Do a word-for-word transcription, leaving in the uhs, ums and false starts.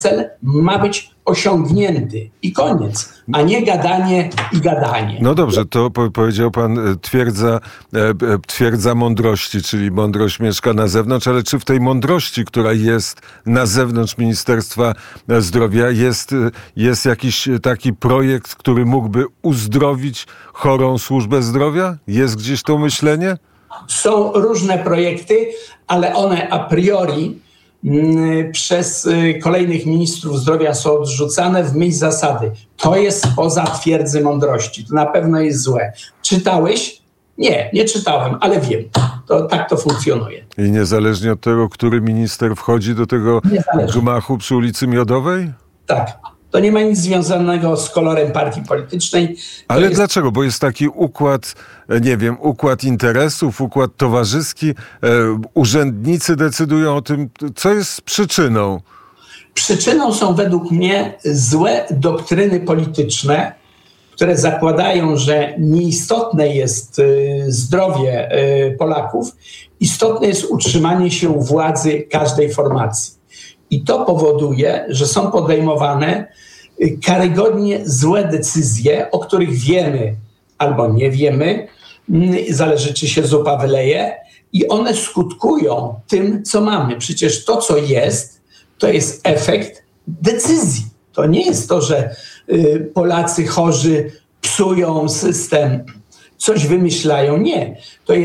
cel ma być osiągnięty i koniec, a nie gadanie i gadanie. No dobrze, to po- powiedział pan e, twierdza, e, e, twierdza mądrości, czyli mądrość mieszka na zewnątrz, ale czy w tej mądrości, która jest na zewnątrz Ministerstwa Zdrowia, jest, e, jest jakiś taki projekt, który mógłby uzdrowić chorą służbę zdrowia? Jest gdzieś to myślenie? Są różne projekty, ale one a priori mm, przez y, kolejnych ministrów zdrowia są odrzucane w myśl zasady. To jest poza twierdzy mądrości. To na pewno jest złe. Czytałeś? Nie, nie czytałem, ale wiem. To, tak to funkcjonuje. I niezależnie od tego, który minister wchodzi do tego Niezależnie. gmachu przy ulicy Miodowej? Tak. To nie ma nic związanego z kolorem partii politycznej. To Ale jest... dlaczego? Bo jest taki układ, e, nie wiem, układ interesów, układ towarzyski. E, urzędnicy decydują o tym, co jest przyczyną. Przyczyną są według mnie złe doktryny polityczne, które zakładają, że nieistotne jest y, zdrowie y, Polaków, istotne jest utrzymanie się u władzy każdej formacji. I to powoduje, że są podejmowane y, karygodnie złe decyzje, o których wiemy albo nie wiemy, y, zależy czy się zupa wyleje, i one skutkują tym, co mamy. Przecież to, co jest, to jest efekt decyzji. To nie jest to, że y, Polacy chorzy psują system, coś wymyślają. Nie. To jest